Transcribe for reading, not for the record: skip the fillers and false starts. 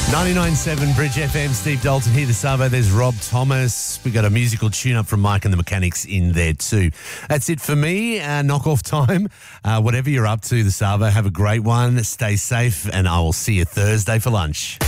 99.7 Bridge FM, Steve Dalton here, the Savo. There's Rob Thomas. We got a musical tune-up from Mike and the Mechanics in there too. That's it for me. Knock-off time. Whatever you're up to, the Savo, have a great one. Stay safe, and I will see you Thursday for lunch.